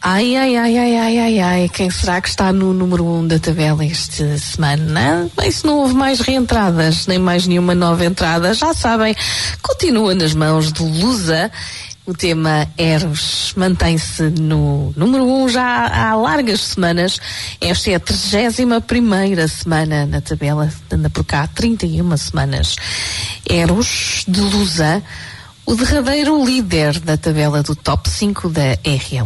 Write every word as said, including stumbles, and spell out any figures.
Ai, ai, ai, ai, ai, ai, ai, quem será que está no número um da tabela esta semana? Bem, se não houve mais reentradas, nem mais nenhuma nova entrada, já sabem, continua nas mãos de Lusa. O tema Eros mantém-se no número um já há largas semanas. Esta é a trigésima primeira semana na tabela, anda por cá trinta e uma semanas. Eros, de Lusa, o derradeiro líder da tabela do top cinco da R L.